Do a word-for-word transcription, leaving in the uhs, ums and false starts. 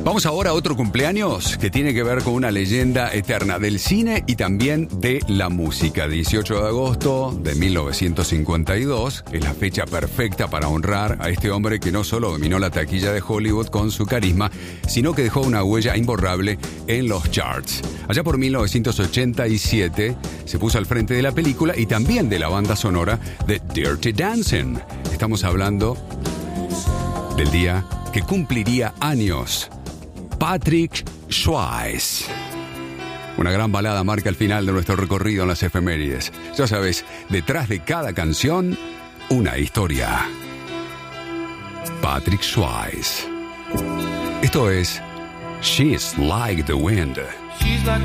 Vamos ahora a otro cumpleaños que tiene que ver con una leyenda eterna del cine y también de la música. dieciocho de agosto de mil novecientos cincuenta y dos es la fecha perfecta para honrar a este hombre que no solo dominó la taquilla de Hollywood con su carisma, sino que dejó una huella imborrable en los charts. Allá por mil novecientos ochenta y siete se puso al frente de la película y también de la banda sonora de Dirty Dancing. Estamos hablando del día que cumpliría años. Patrick Swayze. Una gran balada marca el final de nuestro recorrido en las efemérides. Ya sabes, detrás de cada canción, una historia. Patrick Swayze. Esto es She's Like the Wind. She's like